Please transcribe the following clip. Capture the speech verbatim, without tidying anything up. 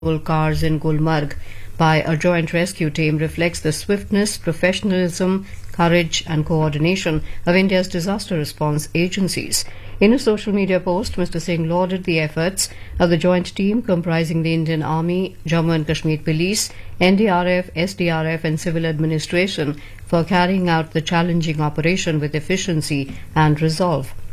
cars in Gulmarg by a joint rescue team reflects the swiftness, professionalism, courage and coordination of India's disaster response agencies. In a social media post, Mister Singh lauded the efforts of the joint team comprising the Indian Army, Jammu and Kashmir Police, N D R F, S D R F and civil administration for carrying out the challenging operation with efficiency and resolve.